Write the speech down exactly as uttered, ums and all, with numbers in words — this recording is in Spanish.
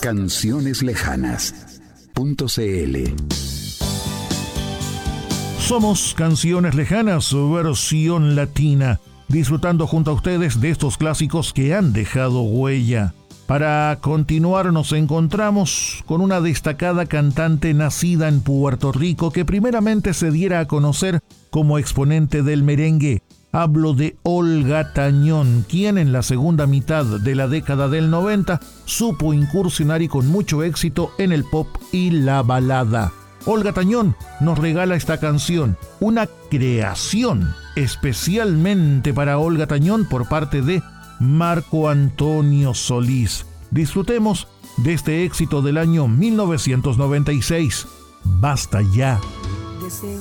Canciones lejanas punto c l. Somos Canciones Lejanas, versión latina, disfrutando junto a ustedes de estos clásicos que han dejado huella. Para continuar nos encontramos con una destacada cantante nacida en Puerto Rico que primeramente se diera a conocer como exponente del merengue. Hablo de Olga Tañón, quien en la segunda mitad de la década del noventa supo incursionar y con mucho éxito en el pop y la balada. Olga Tañón nos regala esta canción, una creación especialmente para Olga Tañón por parte de Marco Antonio Solís. Disfrutemos de este éxito del año mil novecientos noventa y seis. Basta ya. Deseo